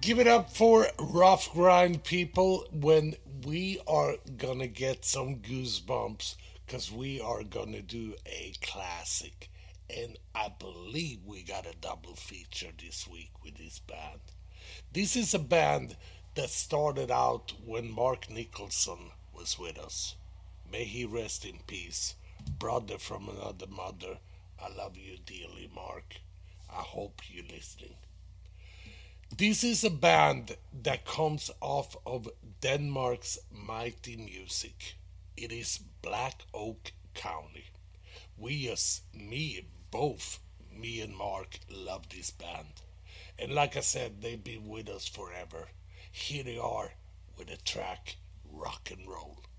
Give it up for rough grind people when we are gonna get some goosebumps because we are gonna do a classic. And I believe we got a double feature this week with this band. This is a band that started out when Mark Nicholson was with us. May he rest in peace. Brother from another mother, I love you dearly, Mark. I hope you're listening. This is a band that comes off of Denmark's mighty music. It is Black Oak County. Both me and Mark, love this band. And like I said, they've been with us forever. Here they are with the track Rock and Roll.